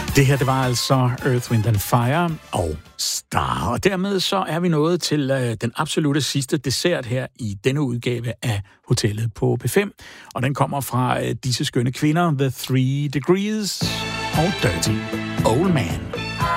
Det her, det var altså Earth, Wind & Fire og Star. Og dermed så er vi nået til den absolutte sidste dessert her i denne udgave af Hotellet på P5. Og den kommer fra disse skønne kvinder, The Three Degrees og Dirty Old Man.